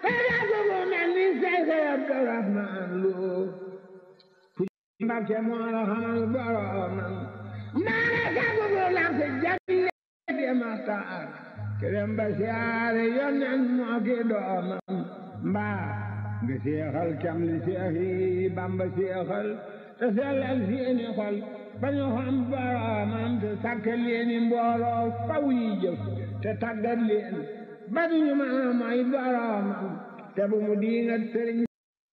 فيقول من سيد عبد الرحمن لو مبكي مورهم البراما ما يقول لك الجنة مختار كلام بشار ينن موكي دوما با بشيخ الكمل شيخي بام بشيخ تسأل فيني خل بنيهم براما تسكليني مبارو قوي تتقلين بني ما براما تبو مدينة سرين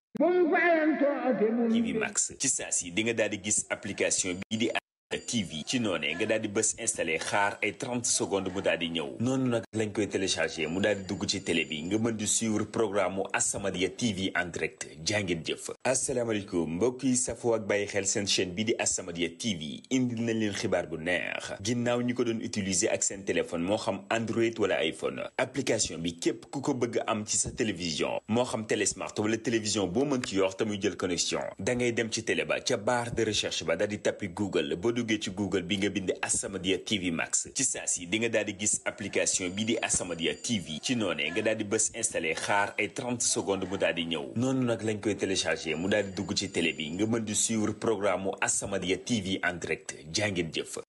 TV Max ci saa si di nga daal di gis application bii di TV ci noonee nga daal di bës installé xaar ay 30 secondes mu daal di ñëw noonu nag lañ koy téléchargé mu daal di dugg ci télé bi nga mën di suivre programme mu As-Samadiyya TV en direct jàngeen jëf. asalaamaaleykum mbokk yi safoo ak bàyyi xel seen chaîne bii di As-Samadiyya TV indil nañ leen xibaar bu neex ginnaaw ñi ko doon utiliser ak seen téléphone moo xam Android wala iPhone application bi képp ku ko bëgg am ci sa télévision moo xam télé smart wala télévision boo mën ci yor te muy jël connexion da ngay dem ci télé ba ca barre de recherche ba daal di tappi Google duggee ci Google bi nga bind As-Samadiyya TV Max ci saa si di nga daal di gis application bi di As-Samadiyya TV ci noonee nga daal di bës installé xaar ay 30 secondes mu daal di ñëw noonu nag lañ koy téléchargé mu daal di dugg ci télé bi nga mën di suivre programme mu As-Samadiyya TV en direct jàngeen jëf.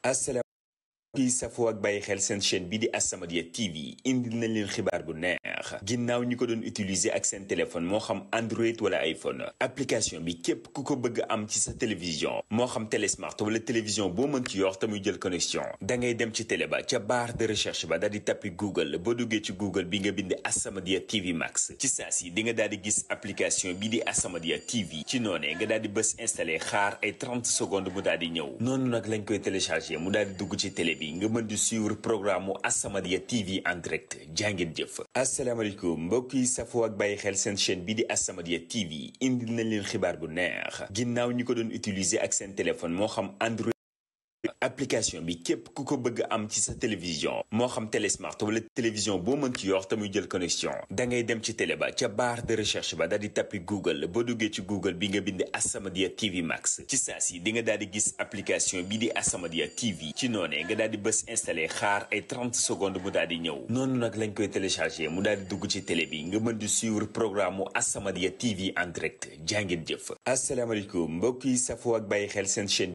kii safoo ak bàyyi xel seen chaîne bi di As-Samadiyya TV indil nañ leen xibaar bu neex ginnaaw ñi ko doon utiliser ak seen téléphone moo xam Android wala iPhone application bi képp ku ko bëgg am ci sa télévision moo xam télé smart wala télévision boo mën ci yor te muy jël connexion da ngay dem ci télé ba ca barre de recherche ba daal di tappi Google boo duggee ci Google bi nga bind As-Samadiyya TV Max ci saa si di nga daal di gis application bi di As-Samadiyya TV ci noonee nga daal di bës installé xaar ay 30 secondes mu daal di ñëw noonu nag lañ koy téléchargé mu daal di dugg ci télé bi nga mën di suivre programme mu As-Samadiyya TV en direct jàngeen jëf. asalaamaaleykum mbokk yi safoo ak bàyyi xel seen chaîne bi di As-Samadiyya TV indil nañ leen xibaar bu neex ginnaaw ñi ko doon utiliser ak seen téléphone moo xam Android application bi képp ku ko bëgg am ci sa télévision moo xam télé smart wala télévision boo mën ci yor te muy jël connexion da ngay dem ci télé ba ca barre de recherche ba daal di tappi Google boo duggee ci Google bi nga bind As-Samadiyya TV Max ci saa si di nga daal di gis application bi di As-Samadiyya TV ci noonee nga daal di bës installé xaar ay 30 secondes mu daal di ñëw noonu nag lañ koy téléchargé mu daal di dugg ci télé bi nga mën di suivre programme mu As-Samadiyya TV en direct jàngeen jëf. asalaamaaleykum mbokk yi safoo ak bàyyi xel seen chaîne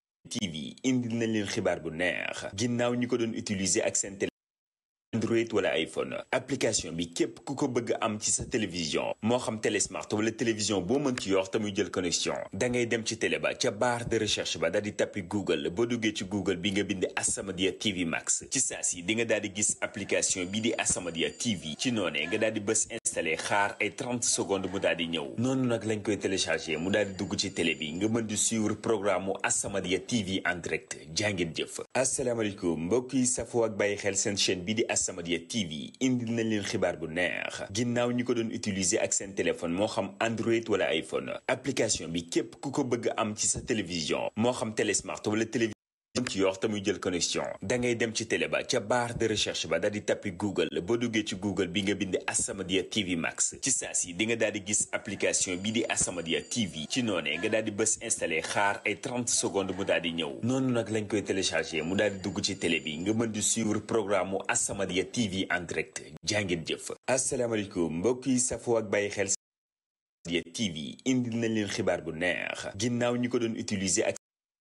TV indil nañ leen xibaar bu neex ginnaaw ñi ko doon utiliser ak seen téléphone Android wala iPhone application bi képp ku ko bëgg am ci sa télévision moo xam télé smart wala télévision boo mën ci yor te muy jël connexion da ngay dem ci télé ba ca barre de recherche ba daal di tappi Google boo duggee ci Google bi nga bind As-Samadiyya TV Max ci saa si di nga daal di gis application bi di As-Samadiyya TV ci noonee nga daal di bës installé xaar ay 30 secondes mu daal di ñëw noonu nag lañ koy téléchargé mu daal di dugg ci télé bi nga mën di suivre programme mu As-Samadiyya TV en direct jàngeen jëf. asalaamaaleykum mbokk yi safoo ak bàyyi xel seen chaîne bi di As-Samadiyya TV indil nañ leen xibaar bu neex ginnaaw ñi ko doon utiliser ak seen téléphone moo xam Android wala iPhone application bi képp ku ko bëgg am ci sa télévision moo xam télé smart wala télévision ci yor te muy jël connexion da ngay dem ci télé ba ca barre de recherche ba daal di tappi Google boo duggee ci Google bi nga bind As-Samadiyya TV Max ci saa si di nga daal di gis application bi di As-Samadiyya TV ci noonee nga daal di bës installé xaar ay 30 secondes mu daal di ñëw noonu nag lañ koy téléchargé mu daal di dugg ci télé bi nga mën di suivre programme mu As-Samadiyya TV en direct jàngeen jëf. asalaamaaleykum mbokk yi safoo ak bàyyi xel As-Samadiyya TV indil nañ leen xibaar bu neex ginnaaw ñi ko doon utiliser ak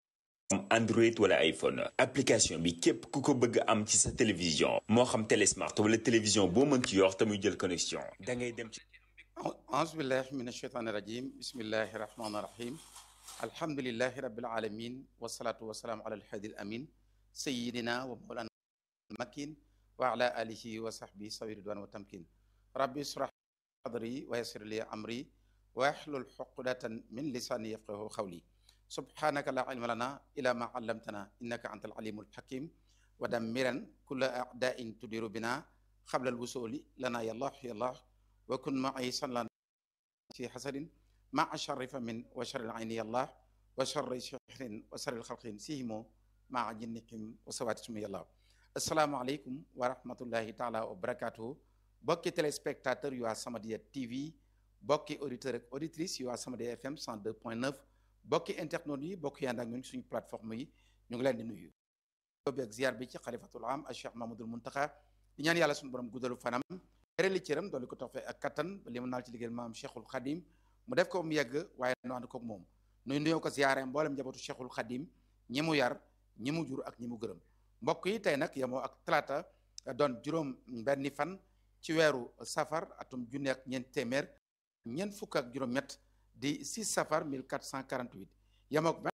Android wala iPhone application bi képp ku ko bëgg am ci sa télévision moo xam télé smart wala télévision boo mën ci yor te muy jël connexion da ngay dem ci a'uuzu billahi min ashaytaani rajim bismillahi rahmaani rahim alhamdulillahi rabbil alamin wasalaatu wasalaamu ala alhadi al amin sayidina wa mawlana makin wa ala alihi wa sahbihi sawi ridwan wa tamkin rabbi israh sadri wa yassir li amri wahlul uqdatan min lisani yafqahu qawli subhanaka la ilma lana ila ma allamtana innaka antal alimul hakim wa dammiran kulla a'da'in tudiru bina qabla al-wusuli lana ya Allah wa kun ma'i sallan fi hasadin ma'a sharri famin wa sharri al-ayni ya Allah wa sharri shihrin wa sharri al-khalqin sihimo ma'a jinnikum wa sawatisum ya Allah. Assalamu alaykum wa rahmatullahi ta'ala wa barakatuh. Bokki téléspectateur yu As-Samadiyya TV, bokki auditeur ak auditrice yu As-Samadiyya FM 102.9, bokki internautes yi bokki yànd ak ñun suñu plateforme yi ñu ngi leen di nuyu bi ak ziar bi ci xalifatul am ak Cheikh Mamadul Muntaxa di ñaan yàlla suñu borom guddalu fanam li cëram doolu ko toppee ak kattan li mu naal ci liggéeyal maam Cheikhul Khadim mu def ko mu yegg waaye nu ànd koog moom nuy nuyoo ko ziyaare mboolem njabootu Cheikhul Khadim ñi mu yar ñi mu jur ak ñi mu gërëm mbokk yi tey nag yemoo ak talaata doon juróom benni fan ci weeru safar atum junne ak ñeent téeméer ñeent fukk ak juróom-ñett di 6 safar 1448 yemoo ak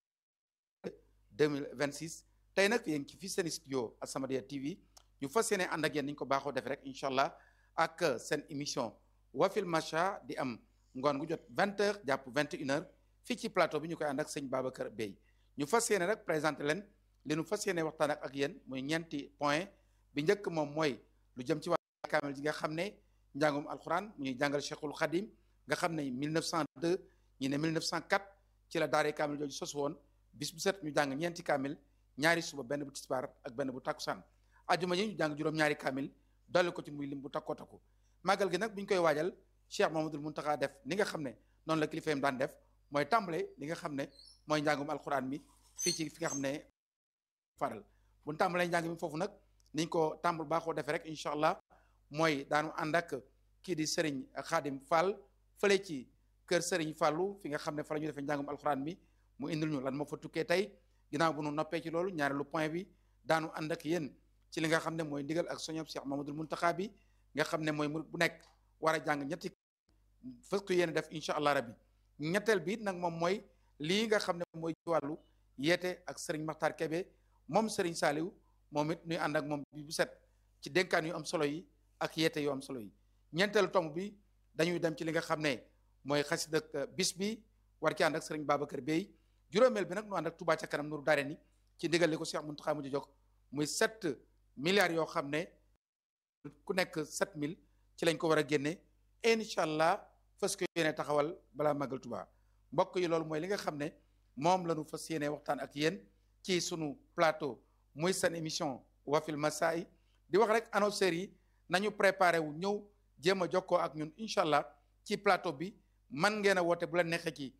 2026 tey nag yéen ci fii seen studio As-Samadiyya TV ñu fas yéene ànd ak yéen ni ñu ko baaxoo def rek incha allah ak seen émission Wafil Macha di am ngoon gu jot 20h jàpp 21h fii ci plateau bi ñu koy ànd ak sëñ Babacar Bey ñu fas yéene rek présenté leen li ñu fas yéene waxtaan ak yéen muy ñeenti point bi njëkk moom mooy lu jëm ci wàllu kaamil ji nga xam ne njàngum alxuraan mu ñuy jàngal Cheikhul Khadim nga xam ne 1902 ñi ne 1904 ci la daaree kaamil jooju sos woon bis bu set ñu jàng ñeenti kaamil ñaari suba benn bu tisbaar ak benn bu takkusaan ajuma yi ñu jàng juróom-ñaari kaamil dolli ko ci muy lim bu takkoo takku màggal gi nag bu ñu koy waajal Cheikh Mamadou Mountakha def ni nga xam ne noonu la kilifayam daan def mooy tàmbale li nga xam ne mooy njàngum alxuraan mi fii ci fi nga xam ne faral bu ñu tàmbalee njàng mi foofu nag niñ ko tàmbal baaxoo defee rek incha allah mooy daanu ànd ak kii di Serigne Khadim Fall fële ci kër Serigne Fallu fi nga xam ne fa la ñu defee njàngum alxuraan mi mu indil ñu lan moo fa tukkee tey ginnaaw bu nu noppee ci loolu ñaareelu point bi daanu ànd ak yéen ci li nga xam ne mooy ndigal ak soñob Cheikh Mamadou Mountakha bi nga xam ne mooy murid bu nekk war a jàng ñetti fas ko yéene def incha allah rabbi ñetteel bi nag moom mooy lii nga xam ne mooy ci wàllu yeete ak Serigne Makhtar Kébé moom Serigne Saliou moom it ñuy ànd ak moom bi bu set ci dénkaan yu am solo yi ak yeete yu am solo yi ñeenteelu tomb bi dañuy dem ci li nga xam ne mooy xasida bis bi war ci ànd ak Serigne Babacar Bey juróomeel bi nag nu ànd ak Touba ca kanam nuru daare ni ci ndigal li ko Cheikh Mountakha mu jox muy 7 milliards yoo xam ne ku nekk 7000 ci lañ ko war a génne incha allah fas ko yéene taxawal balaa màggal Touba mbokk yi loolu mooy li nga xam ne moom la ñu fas yéene waxtaan ak yéen ci sunu plateau muy seen émission Wafil Massa'i di wax rek annonceurs yi nañu préparé wu ñëw jéem a jokkoo ak ñun incha allah ci plateau bi man ngeen a woote bu la neexee ci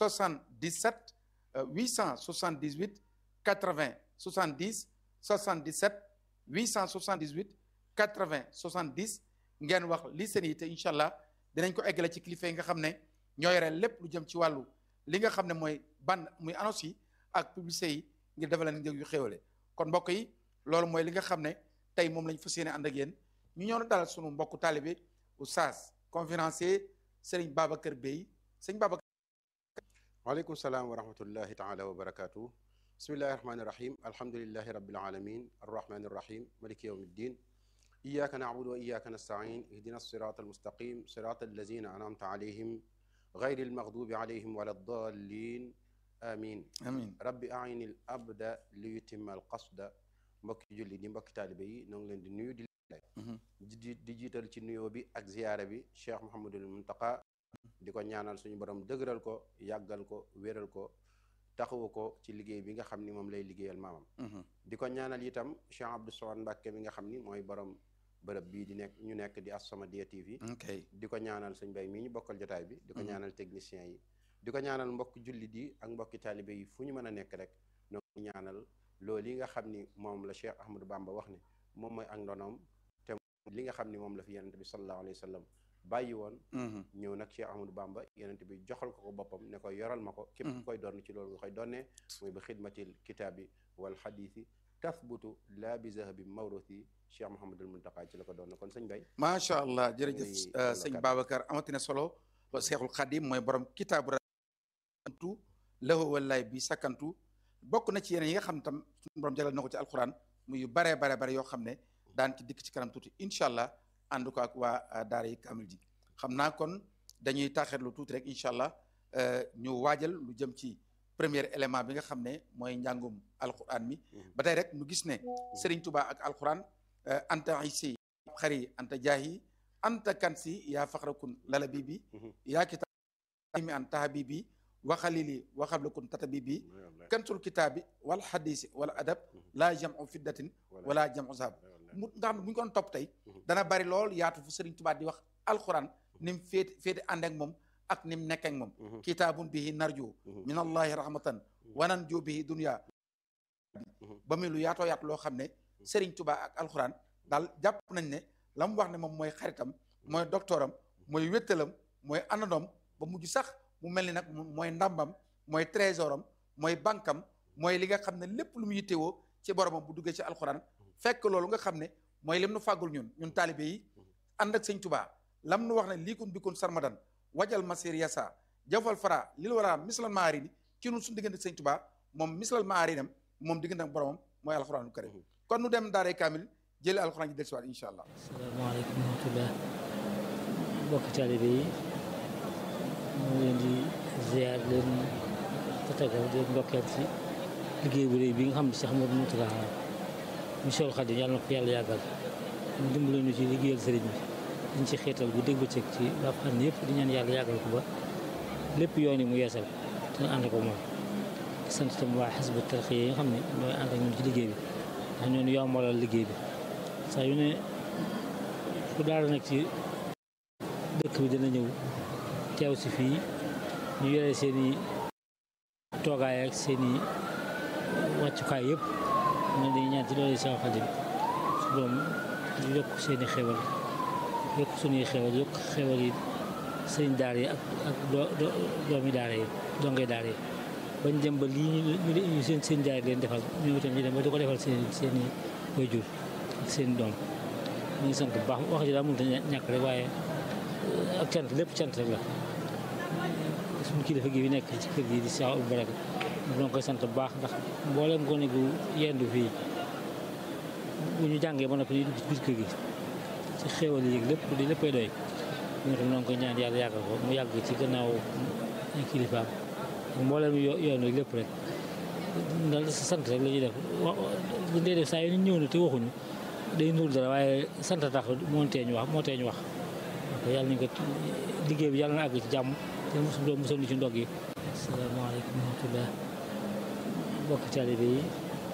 77 878 80 70 77 878 80 70 ngeen wax li seen yitte incha allah dinañ ko eggale ci kilifa yi nga xam ne ñoo yore lépp lu jëm ci wàllu li nga xam ne mooy ban muy annonce yi ak publicité yi ngir defal leen njëg yu xéwale kon mbokk yi loolu mooy li nga xam ne tey moom lañ fas yéene ànd ak yéen ñu ñëw na dalal sunu mbokku taalibe oustaz conférencier Serigne Babacar Bey sëñ Babacar. waaleykum salaam wa rahmatullahi taala wa barakaatu. bismillahi rahmaani rahim alhamdulilahi rabbil alamin arrahmani rahim maliki yawmi ddin iyyaka na'budu wa iyyaka nasta'in ihdina sirata almustaqim sirata allazina an'amta alayhim غير المغضوب عليهم ولا الضالين آمين amiin rabbi a'ini al abda li yutimma al qasda mbokki julli di mbokki taalibe yi ñoo ngi leen di nuyu di jiital ci nuyoo bi ak ziyaara bi Cheikh Mouhamadul Mountakha di ko ñaanal suñu borom dëgëral ko yàggal ko wéral ko taxawu ko ci liggéey bi nga xam ni moom lay liggéeyal maamam di ko ñaanal itam Cheikh Abdou Samad Mbacké mi nga xam ni mooy borom bërëb bii di nekk ñu nekk di As-Samadiyya TV di ko ñaanal sëñ Bay mii ñu bokkal jotaay bi di ko ñaanal techniciens yi di ko ñaanal mbokki jullit yi ak mbokki taalibe yi fu ñu mën a nekk rek ñoo ngi ñaanal loolu yi nga xam ni moom la Cheikh Ahmadou Bamba wax ne moom mooy ak ndonoom te li nga xam ni moom la fi yonent bi sallallahu alayhi wa sallam bàyyi woon ñëw nag Cheikh Ahmadou Bamba yonent bi joxal ko boppam ne ko yoral ma ko képp ku koy doon ci loolu nga koy doonee muy bi xidmatil kitaabi wal xadiisi tathbutu laa bi zahabi mawruthi Cheikh Mouhamadul Mountakha ci la ko doon kon sëñ Bay macha allah jërëjëf sëñ Babacar amatina solo Cheikhul Khadim mooy borom kitaabu rakantu lahu wallaay bi sakkantu bokk na ci yeneen yi nga xam tam suñu borom jagleel na ko ci alquran muy yu bare yoo xam ne daan ci dikk ci kanam tuuti incha allah ànd ko ak waa daara yi kaamil ji xam naa kon dañuy taaxeetlu tuuti rek incha allah ñu waajal lu jëm ci premier élément bi nga xam ne mooy njàngum alquran mi ba tey rek ñu gis ne Serigne Touba ak alquran anta isi xari anta jaahi anta kansi yaa faxrakun lala bibi yaa kitaab mi anta habibi wa xalili wa xablakun tata bibi kansul kitaabi wal xadisi wala adab laa jamu fiddatin wala jamu zahab mu nga xam ne bu ñu ko doon topp tey dana bari lool yaatu fu Serigne Touba di wax alquran ni mu féete ànd ak moom ak ni mu nekk ak moom kitaabun bihi narju min allahi rahmatan wanan jo bihi dunya ba muy lu yaatoo yaatu loo xam ne Serigne Touba ak alquran daal jàpp nañ ne la mu wax ne moom mooy xaritam mooy docteuram mooy wéttalam mooy anandoom ba mujj sax mu mel ni nag mooy ndàmbam mooy trésoram mooy bankam mooy li nga xam ne lépp lu mu yittewoo ci boromam bu duggee ci alxuraan fekk loolu nga xam ne mooy lim nu fàggul ñun taalibe yi ànd ak sëñ Tuubaa lam nu wax ne liikun bikun sarmadan wajal masir yasa jafal fara lil wara mislal maarini ci nun suñu diggante sëñ Tuubaa moom mislal maarinam moom diggante ak boromam mooy alxuraanul karim kon nu dem daaray kaamil jëlee alxuraan ji del siwaat insha allah. asalaamaaleykum wa rahmatullah mbokki taalibe yi ñu ngi leen di ziar leen tatagal leen ndokkeel ci liggéey bu réy bi nga xam ne Cheikh Mouhamadou Mountakha Monsieur Khadim yàlla na ko yàlla yàggal ñu dimbali ñu ci liggéeyal sëriñ bi dañ ci xeetal bu dégg bëccëg ci waa fan yëpp di ñaan yàlla yàggal ko ba lépp yoon yi mu yeesal te ànd ko moom sant tam waa Hizbut Tarqiyyah yi nga xam ne ñooy ànd ak ñun ci liggéey bi ndax ñoo yombalal liggéey bi saa yu ne fu daara nag ci dëkk bi dina ñëw teew si fii ñu yore seen i toogaay ak seen i wàccukaay yëpp ñun dañuy ñaan ci loolu Cheikh Khadim su doom yokk seen i xewal yokk suñuy xewal yokk xewal yi sëñ daara yi ak doomi daara yi dongay daara yi bañ dem ba lii ñu seen daara leen defal ñoom itam ñu dem ba di ko defal seen i waajur ak seen doom ñu ngi sant bu baax wax ji daa mënut a ñàkk rek waaye ak cant lépp cant rek la suñu kilifa gi fi nekk ci kër gi di Cheikh Abdou Baraka ñoo koy sant bu baax ndax mboolem gone gu yendu fii bu ñu jàngee ba noppi ñu dugg ci biir kër gi ci xéewal yi lépp di léppay doy ñoo tam ñoo ngi koy ñaan yàlla yàggal ko mu yàgg ci gannaaw ay kilifaam mboolem yoon wi lépp rek daal sant rek la ñuy def bu dee def saa yu ñëw na te waxuñu day nuur dara waaye sant tax moo tee ñu wax yàlla nañ ko liggéey bi yàlla na àgg ci jàmm te musal ñu ci ndog yi. asalaamaaleykum wa rahmatullah mbokki taalibe yi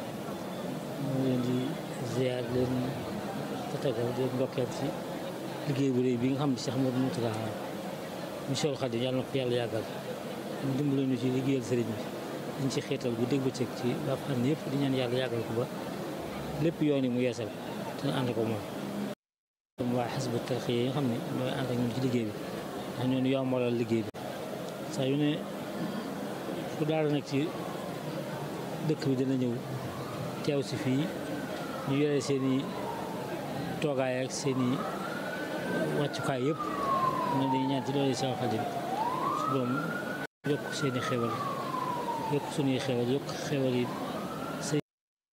ñu ngi leen di ziar leen tatagal leen ndokkeel ci liggéey bu réy bi nga xam ne Cheikh Mouhamadou Mountakha Monsieur Khadim yàlla na ko yàlla yàggal ñu dimbali ñu ci liggéeyal sëriñ bi dañ ci xeetal bu dégg bëccëg ci waa fan yëpp di ñaan yàlla yàggal ko ba lépp yoon yi mu yeesal te ànd ko moom waa Hizbut Tarqiyyah yi nga xam ne ñooy ànd ak ñun ci liggéey bi ndax ñoo yombalal liggéey bi saa yu ne fu daara nag ci dëkk bi dina ñëw teew si fii ñu yore seen i toogaay ak seen i wàccukaay yëpp ñun dañuy ñaan ci loolu Cheikh Khadim su doom yokk seen i xewal yokk suñuy xewal yokk xewal yi sëñ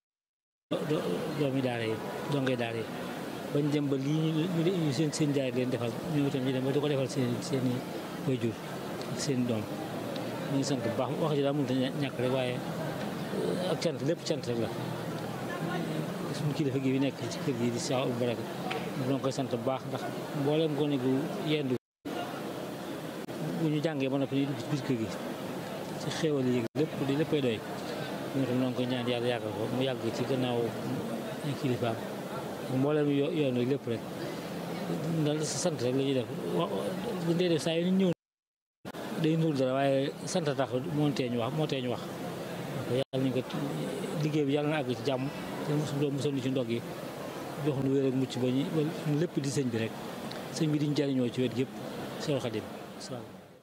doomi daara yi dongay daara yi bañ dem ba lii ñu seen daara leen defal ñoom itam ñu dem ba di ko defal seen i waajur ak seen doom ñu ngi sant bu baax wax ji daa mënut a ñàkk rek waaye ak cant lépp cant rek la suñu kilifa gi fi nekk ci kër gi di Cheikh Abdou Baraka ñoo koy sant bu baax ndax mboolem gone gu yendu bu ñu jàngee ba noppi ñu dugg ci biir kër gi ci xéewal yi lépp di léppay doy ñoo tam ñoo ngi koy ñaan yàlla yàggal ko mu yàgg ci gannaaw ay kilifaam mboolem yoon wi lépp rek daal sant rek la ñuy def bu dee def saa yu ñëw day nuur dara waaye sant tax moo tee ñu wax yàlla nañ ko liggéey bi yàlla na àgg ci jàmm te musal ñu ci ndog yi jox nu wér ak mucc ba ñu lépp di sëñ bi rek sëñ bi diñ jariñoo ci wet yëpp Cheikh Khadim salaam.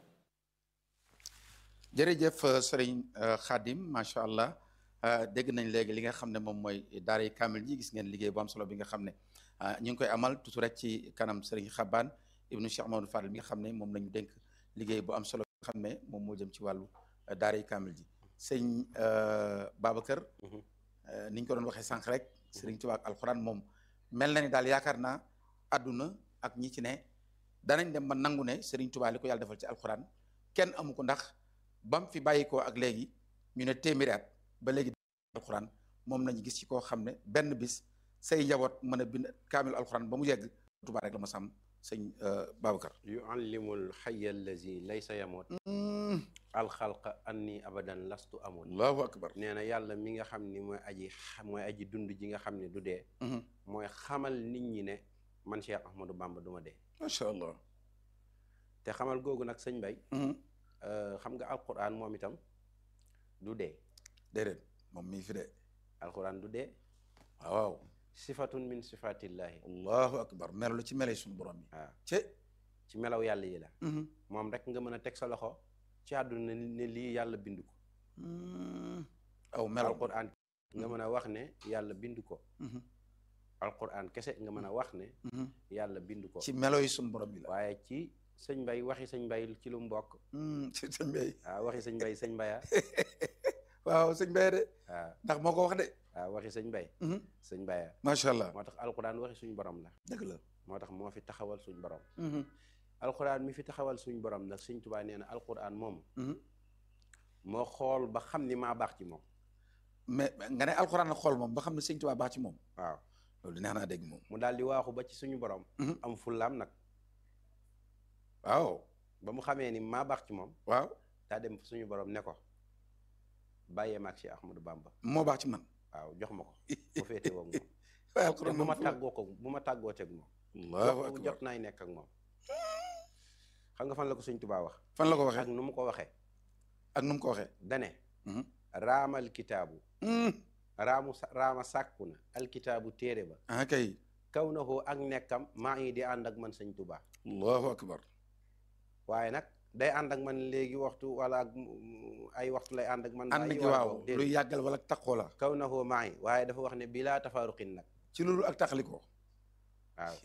jërëjëf sëriñ Khadim macha allah dégg nañ léegi li nga xam ne moom mooy daaray kaamil ji gis ngeen liggéey bu am solo bi nga xam ne ñu ngi koy amal tuuti rek ci kanam sëriñ Xabaan ibnu Cheikh Mamadou Fadel bi nga xam ne moom lañu dénk liggéey bu am solo bi nga xam ne moom moo jëm ci wàllu daaray kaamil ji sëñ Babacar ni ñu ko doon waxee sànq rek sëriñ Tuubaa ak alxuraan moom mel na ni daal yaakaar naa àdduna ak ñi ci ne danañ dem ba nangu ne sëriñ Tuubaa li ko yàlla defal ci alxuraan kenn amu ko ndax bam fi bàyyikoo ak léegi ñu ne téeméeri at ba léegi alxuraan moom nañu gis ci koo xam ne benn bis say njaboot mën a bind kaamil alxuraan ba mu yegg Tuubaa rek la ma sàmm sëñ Babacar yuallimul xayya allazi laysa yamut alxalqa anni abadan lastu amut allahu akbar nee na yàlla mi nga xam ni mooy aji dund ji nga xam ne du dee mooy xamal nit ñi ne man Cheikh Ahmadou Bamba du ma dee macha allah te xamal googu nag sëñ Bay xam nga alquran moom itam du dee déedéet moom mii fi dee alquran du dee waaw sifatun min sifatillahi. allahu akbar melo la ci melay suñu borom bi. waaw ci melaw yàlla yi la. moom rek nga mën a teg sa loxo ci àdduna ne lii yàlla bind ko. aw melo alquran nga mën a wax ne yàlla bind ko. alquran kese nga mën a wax ne. yàlla bind ko. ci melo yi suñu borom bi la. waaye ci sëñ Mbay waxi sëñ Mbay ci lu mbokk. ci sëñ Mbay. waaw waxi sëñ Mbay sëñ Mbaya. waaw sëñ Mbay de. waaw ndax moo ko wax de. waaw waxi sëñ Mbay. sëñ Mbaya. macha allah moo tax alquran waxi suñu borom la. dëgg la moo tax moo fi taxawal suñu borom. alquran mi fi taxawal suñu borom nag sëñ Tuubaa nee na alquran moom. moo xool ba xam ni maa baax ci moom. mais nga ne alquran la xool moom ba xam ne sëñ Tuubaa baax ci moom. waaw loolu neex naa dégg moom. mu daal di waaxu ba ci suñu borom. am fullaam nag. waaw ba mu xamee ni maa baax ci moom. waaw daa dem suñu borom ne ko bàyyee ma ak Cheikh Ahmadou Bamba. moo baax ci man. waaw jox ma ko bu féete woog moom. waaye alquran bu ma tàggoo ko bu ma tàggoo teeg moom. allahu akbar jot naay nekk ak moom. xam nga fan la ko sëñ Tuubaa wax. fan la ko waxee ak nu mu ko waxee. ak nu mu ko waxee. dane raamal kitaabu. raama sàkku na alkitaabu téere ba. ah kay. kaw na ko ak nekkam maa ngi di ànd ak man sëñ Tuubaa. allahu akbar. waaye nag day ànd ak man léegi waxtu wala ay waxtu lay ànd ak man. ànd gi waaw luy yàggal wala taqoo la. kaw na ko maa ngi waaye dafa wax ne bilaa tafaaruqin nag. ci loolu ak taxalikoo. waaw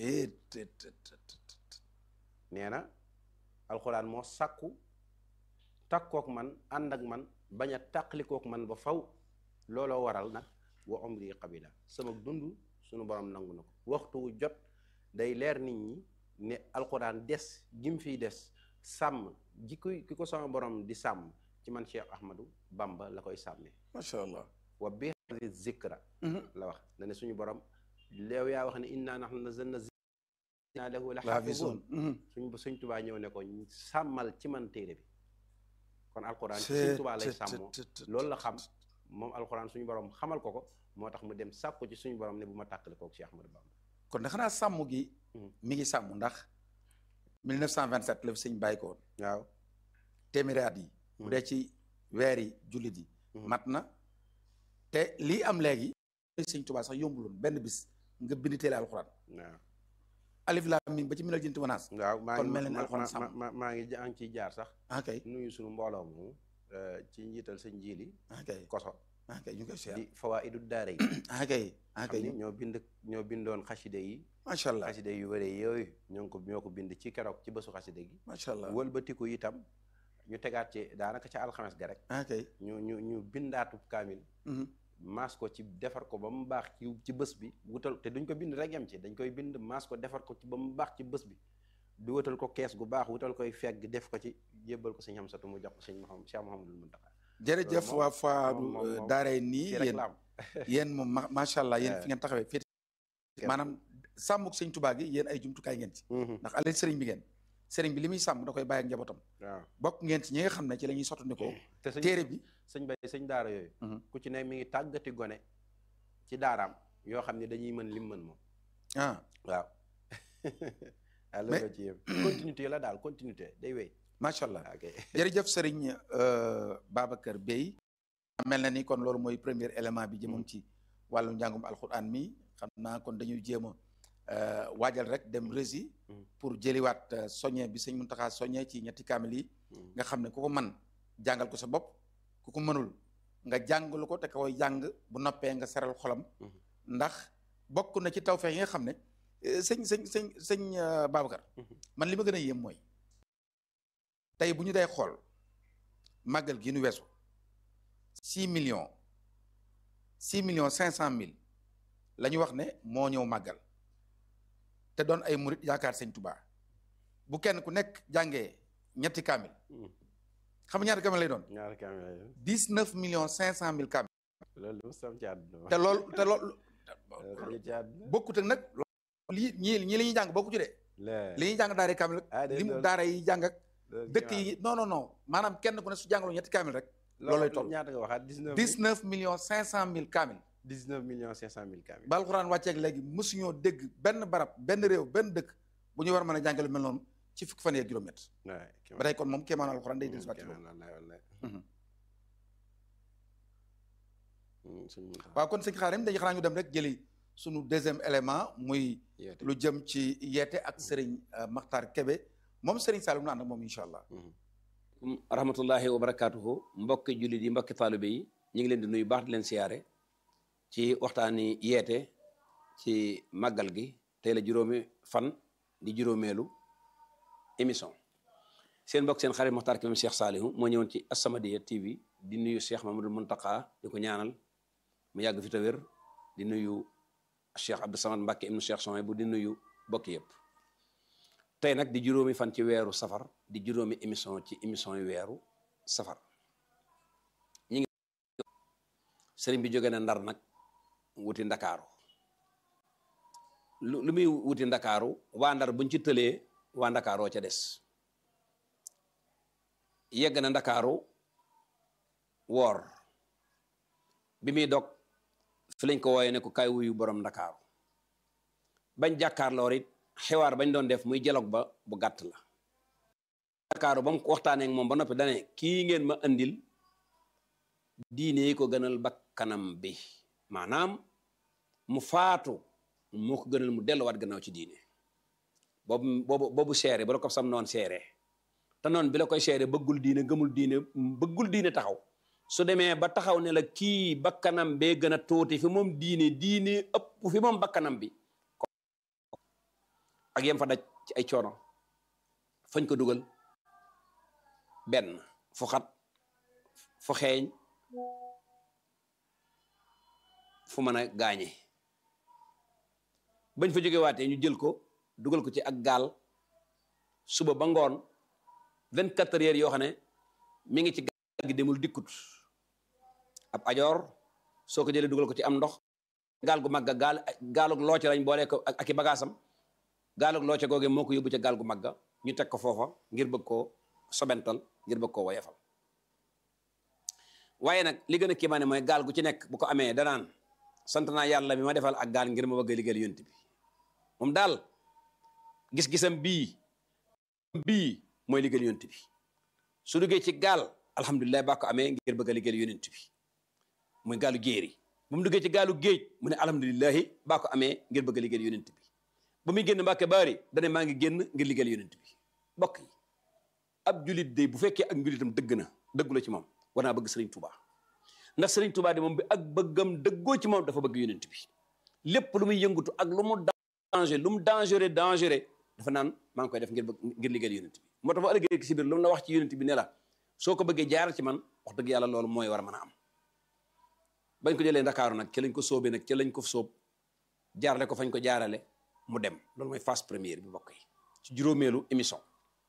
nee na alxuraan moo sàkku takkook man ànd ak man bañ a tàqlikook man ba faw looloo waral nag wa umri qabila sama dund sunu borom nangu na ko waxtu wu jot day leer nit ñi ne alxuraan des gim fiy des sàmm ki ko sama borom di sàmm ci man Cheikh Ahmadou Bamba la koy sàmmee. macha allah. wa bi zikra la wax na ne suñu borom leew yaa wax ne inna nahnu nazzalna zikra lahu la xaafizuun suñ tubaa ñëw ne ko sàmmal ci man téere bi kon alxuraan suñ tubaa lay sàmmoo loolu la xam moom alxuraan suñu borom xamal ko moo tax mu dem sàkku ci suñu borom ne bu ma tàqale kook Cheikh Ahmadou Bamba. kon da xanaa sàmm gi mi ngi sàmm ndax 1927 la fi sëñ bàyyi ko woon. waaw téeméeri at yi. bu dee ci weeri jullit yi. mat na te lii am léegi. sëñ Tuubaa sax yombuloon benn bis nga bind téere alxuraan. waaw alif laam miim ba ci minal jinti wanaas. waaw kon mel na ni alxuraan sàmm maa ngi ciy jaar sax. ok nuyu suñu mbooloo mu ci njiital sëñ Jiili. ok koso. ok ñu koy seet di fawaa'idu daara yi. ok ñoo bindoon xaside yi. macha allah xaside yu wëree yooyu ñoo ko bind ci keroog ci bésu xaside gi. macha allah wëlbatiku itam ñu tegaat ci daanaka ca alxames ga rek. ñu bindaatu kaamil. maas ko ci defar ko ba mu baax ci bés bi wutal te duñ ko bind rek yem ci dañ koy bind maas ko defar ko ci ba mu baax ci bés bi du wutal ko kees gu baax wutal koy fegg def ko ci jébbal ko sëñ Hamsatu mu jox ko sëñ Cheikh Mouhamadul Muntaxa. jërëjëf waa Fadu daaray nii yéen moom macha allah yéen fi ngeen taxawee féete maanaam sàmmuk sëñ Tuubaa gi yéen ay jumtukaay ngeen ci ndax alal sëriñ bi ngeen sëriñ bi li muy sàmm da koy bàyyi ak njabootam. waaw bokk ngeen ci ñi nga xam ne ci la ñuy sottandikoo téere bi sëñ daara yooyu ku ci ne mi ngi tàggati gone ci daaraam yoo xam ne dañuy mën lim mën moom. waaw mais ci yëpp continuité la daal continuité day wéy. macha allah jërëjëf sëriñ Babacar Bèye mel na ni kon loolu mooy premier élément bi jëmoon ci wàllu njàngum alxuraan mi xam naa kon dañuy jéem a waajal rek dem rési pour jëliwaat soññe bi sëñ Muntaxa soññe ci ñetti kaamil yi nga xam ne ku ko mën jàngal ko sa bopp ku ko mënul nga jàngalu ko te ka koy jàng bu noppee nga seral xolam ndax bokk na ci tawfeex yi nga xam ne sëñ Babacar man li ma gën a yéem mooy tey bu ñu day xool màggal gi nu weesu 6 millions 500 000 la ñu wax ne moo ñëw màggal te doon ay murit yaakaar sëñ Touba bu kenn ku nekk jàngee ñetti kaamil xam nga ñaata kaamil lay doon. ñaata kaamil lay doon 19 millions 500 000 kaamil. loolu sam ci àdduna te loolu bokkut ak nag ñii la ñuy jàng bokku ci de. li ñuy jàng daara kaamil ak li mu daara yi jàng ak dëkk yi non maanaam kenn ku ne su jàngaloo ñetti kaamil rek. loolu lay toll ñaata nga waxaat 19 millions 500 000 kaamil. 19 millions 500 000 kaamil. ba alxuraan wàcceeg léegi mësuñoo dégg benn barab benn réew benn dëkk bu ñu war a mën a jàngale mel noonu ci fukki fan yeeg juróom-ñett. ba tey kon moom kéemaan alxuraan day dellusiwaat ci loolu. waaw kon sëñ Xaadim dañuy xanaa ñu dem rek jëli sunu deuxième élément muy lu jëm ci yeete ak Serigne Makhtar Kébé moom Serigne Saliou nu ànd ak moom incha allah. rahmatullahi wa barakaatuhu mbokki jullit yi mbokki taalibe yi ñu ngi leen di nuyu baax di leen siyaare ci waxtaani yeete ci màggal gi tey la juróomi fan di juróomeelu émission seen mbokk seen xarit Makhtar Kébé Cheikh Saliou moo ñëwoon ci As-Samadiyya TV di nuyu Cheikh Mamadou Mountakha di ko ñaanal mu yàgg fi te wér di nuyu Cheikh Abdou Samad Mbacké ibnu Cheikh Souhaïbou di nuyu bokk yëpp tey nag di juróomi fan ci weeru safar di juróomi émission ci émission yi weeru safar ñi ngi sëriñ bi jóge na Ndar nag wuti Ndakaaru lu muy wuti Ndakaaru waa Ndar buñ ci tëlee waa Ndakaaroo ca des yegg na Ndakaaru woor bi muy dog fi lañ ko wooye ne ko kaay wuyu borom Ndakaaru bañ jàkkaarloo it xiwaar bañ doon def muy dialogue ba bu gàtt la Ndakaaru ba mu waxtaanee ak moom ba noppi dane kii ngeen ma andil diine yi ko gënal bakkanam bi maanaam mu faatu moo ko gënal mu delluwaat gannaaw ci diine boobu seere ba la ko sam noon seere te noonu bi la koy seere bëggul diine gëmul diine bëggul diine taxaw su demee ba taxaw ne la kii bakkanam bee gën a tuuti fi moom diine ëpp fi moom bakkanam bi ak yem fa daj ci ay coono fañ ko dugal benn fu xat fu xeeñ fu mën a gaañe bañ fa jóge waatee ñu jël ko dugal ko ci ak gaal suba ba ngoon 24 heures yoo xam ne mi ngi ci gaal gi demul dikkut ab ajoor soo ko jëlee dugal ko ci am ndox gaal gu magga gaalug looce lañ boole ko ak i bagaasam gaalug looce googe moo ko yóbbu ca gaal gu magga ñu teg ko foofa ngir bëgg koo sobental ngir bëgg koo woyefal waaye nag li gën a kiimaane mooy gaal gu ci nekk bu ko amee danaan sant naa yàlla bi ma defal ak gaal ngir ma bëgg a liggéeyal yonent bi moom daal gis-gisam bii mooy liggéeyal yonent bi su duggee ci gaal alhamdulilah baa ko amee ngir bëgg a liggéeyal yonent bi muy gaalu jéeri bu mu duggee ci gaalu géej mu ne alhamdulilahi baa ko amee ngir bëgg a liggéeyal yonent bi ba muy génn Mbàkke Baari dane maa ngi génn ngir liggéeyal yonent bi bokk yi ab julit de bu fekkee ak njulitam dëgg na dëggu la ci moom war naa bëgg Sëriñ Tuubaa ndax Sëriñ Tuubaa de moom bi ak bëggam dëggoo ci moom dafa bëgg yonent bi lépp lu muy yëngutu ak lu mu dangereux dafa naan maa ngi koy def ngir liggéeyal yonent bi moo tax ba ëllëgee si biir lu mu la wax ci yonent bi ne la soo ko bëggee jaaral ci man wax dëgg yàlla loolu mooy war a mën a am bañ ko jëlee Ndakaaru nag ci lañ ko sóobee nag ci lañ ko sóob jaarale ko fañ ko jaarale mu dem loolu mooy phase première bi bokk yi ci juróomeelu émission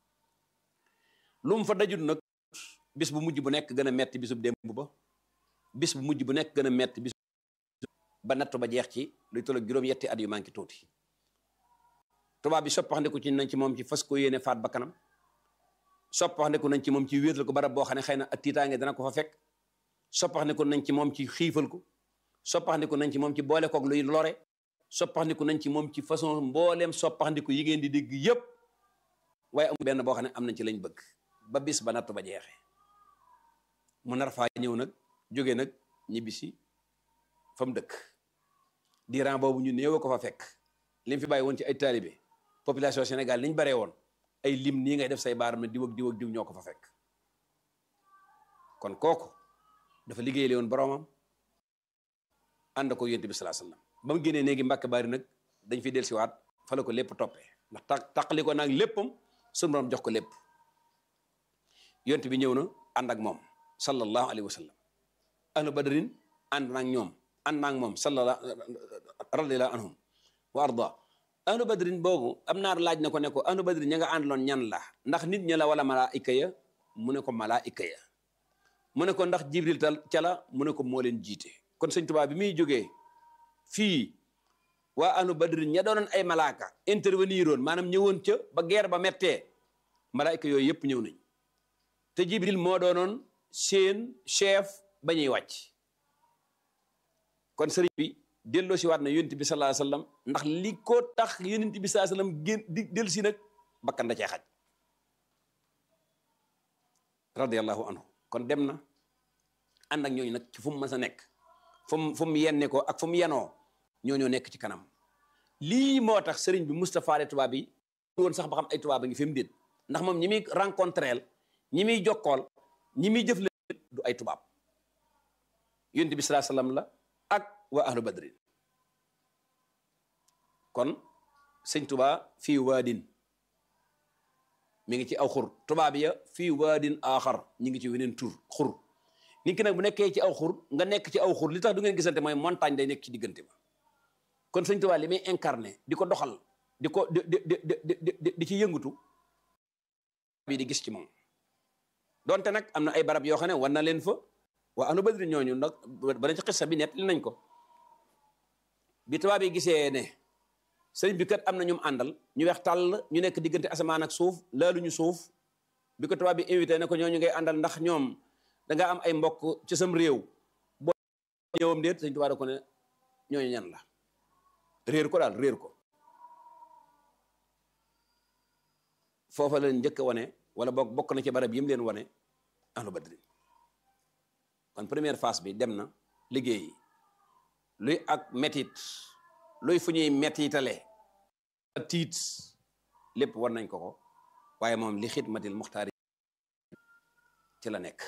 lu mu fa dajut nag bis bu mujj bu nekk gën a metti bisub démb ba bis bu mujj bu nekk gën a metti bis ba nattu ba jeex ci luy tolloog juróom-yetti at yu manqué tuuti tubaab bi soppaxndiku ci nañ ci moom ci fas ko yéene faat ba kanam soppaxndiku nañ ci moom ci wéetal ko barab boo xam ne xëy na ak tiitaange dana ko fa fekk soppaxndiku nañ ci moom ci xiifal ko soppaxndiku nañ ci moom ci boole koog luy lore soppaxndiku nañ ci moom ci façon mbooleem soppaxndiku yi ngeen di dégg yépp waaye amul benn boo xam ne am nañ ci lañ bëgg ba bis ba nattu ba jeexee mu nar faa ñëw nag jóge nag ñibbisi fa mu dëkk diiran boobu ñu néew ko fa fekk li mu fi bàyyi woon ci ay taalibe population Sénégal niñ baree woon ay lim nii ngay def say baaram ne diw ak diw ak diw ñoo ko fa fekk kon kooku dafa liggéeyale woon boromam ànd ko yonent bi sallallahu alayhi wasallam ba mu génnee néegi Mbàkke Bari nag dañ fi dellusiwaat fa la ko lépp toppee ndax taqali ko nag léppam sunu borom jox ko lépp yonent bi ñëw na ànd ak moom sallallahu alayhi wa sallam ahlu badrin ànd naag ñoom ànd naag moom sallallahu radiyallahu anhum wa arda ahlu badrin boobu am naar laaj na ko ne ko ahlu badrin ña nga àndaloon ñan la ndax nit ña la wala malaayika ya mu ne ko malaayika ya mu ne ko ndax jibril ca la mu ne ko moo leen jiite kon sëñ Tuubaa bi muy jógee fii waa ahlu badrin ña doonoon ay malaaka intervenir oon maanaam ñëwoon ca ba guerre ba mettee malaayika yooyu yëpp ñëw nañ te jibril moo doonoon seen chef ba ñuy wàcc kon sëriñ bi delloo si waat na yonent bi sallallahu alayhi wasallam ndax li ko tax yonent bi sallallahu alayhi wasallam génn di dellu si nag bakkan da cee xaj radiyallahu anhu kon dem na ànd ak ñooñu nag ci fu mu mës a nekk fu mu yenne ko ak fu mu yenoo ñoo nekk ci kanam lii moo tax sëriñ bi Moustapha le tubaab yi woon sax ba xam ay tubaab a ngi fi mu déet ndax moom ñi muy rencontreel ñi muy jokkool ñi muy jëf du ay tubaab yonent bi salaa sallam la ak waa ahlu badrin kon sëñ Tuubaa fii waadin mi ngi ci aw xur tubaab ya fii waadin aaxar ñi ngi ci weneen tur xur nit ki nag bu nekkee ci aw xur nga nekk ci aw xur li tax du ngeen gisante mooy montagne day nekk ci diggante ba kon sëñ Tuubaa li muy incarné di ko doxal di ko di ci yëngatu bi di gis ci moom donte nag am na ay barab yoo xam ne war na leen fa waa ahlu badri ñooñu nag bana ci xissa bi nett li nañ ko bi tubaab yi gisee ne sëriñ bi kat am na ñum àndal ñu weex tàll ñu nekk diggante asamaan ak suuf laaluñu suuf bi ko tubaab bi invité ne ko ñooñu ngay àndal ndax ñoom da nga am ay mbokk ci sam réew boo ñëwam déet sëriñ Tuubaa da ko ne ñooñu ñan la réer ko daal réer ko foofa leen njëkk a wane wala bokk na ci barab yi mu leen wane ahlu badri kon première phase bi dem na liggéey luy ak metit luy fu ñuy metitale tiit lépp war nañ ko waaye moom li xidmatil muxtaari ci la nekk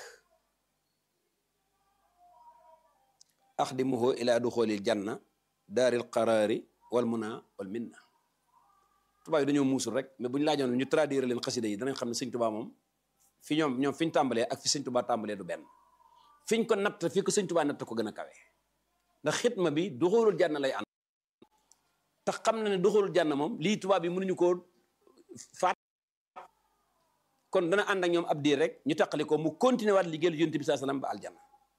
axdimuhu ila duxulil janna daaril qaraari wal muna wal minna tubaab yi dañoo muusul rek mais bu ñu laajoon ñu traduire leen xasida yi danañ xam ne sëñ Tuubaa moom fi ñoom fi ñu tàmbalee ak fi sëñ Tuubaa tàmbalee du benn fi ñu ko natt fi ko sëñ Tuubaa natt ko gën a kawe ndax xitma bi duxulul janna lay ànd tax xam na ne duxulul janna moom lii tubaab yi mënuñu koo faat kon dana ànd ak ñoom ab diir rek ñu taqali ko mu continuer waat liggéeyal yonent bi sallam ba aljanna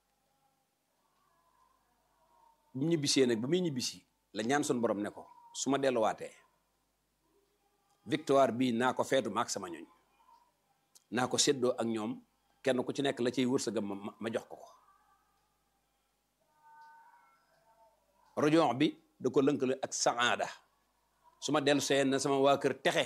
bu mu ñibbisee nag ba muy ñibbisi la ñaan sun borom ne ko su ma delluwaatee victoire bii naa ko feetu maak sama ñooñ naa ko séddoo ak ñoom kenn ku ci nekk la ciy wërsëgam ma jox ko rojon bi da ko lënkale ak saada su ma dellu seen na sama waa kër texe